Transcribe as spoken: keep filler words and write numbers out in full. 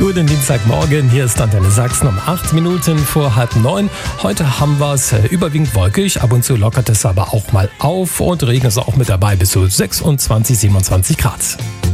Guten Dienstagmorgen, hier ist Antenne Sachsen um acht Minuten vor halb neun. Heute haben wir es überwiegend wolkig, ab und zu lockert es aber auch mal auf und Regen ist auch mit dabei bis zu sechsundzwanzig, siebenundzwanzig Grad.